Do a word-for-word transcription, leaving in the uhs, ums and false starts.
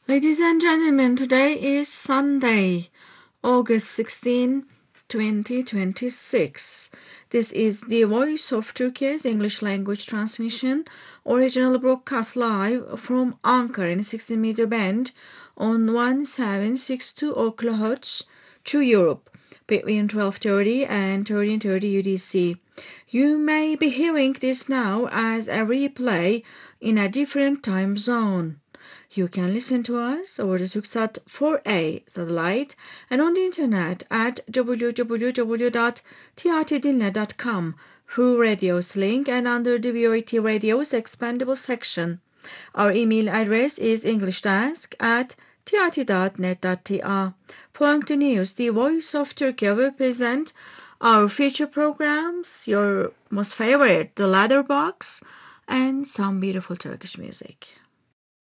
Ladies and gentlemen, today is Sunday, August sixteenth, twenty twenty-six. This is the Voice of Turkey's English language transmission, original broadcast live from Ankara in sixty meter band on seventeen sixty-two kilohertz to Europe between twelve thirty and thirteen thirty U T C. You may be hearing this now as a replay in a different time zone. You can listen to us over the Turksat four A satellite and on the internet at w w w dot t r t dinle dot com through Radio's link and under the V O A T Radio's expandable section. Our email address is englishdesk at t r t dot net dot t r. Following the news, the Voice of Turkey will present our feature programs, your most favorite, The Leather Box, and some beautiful Turkish music.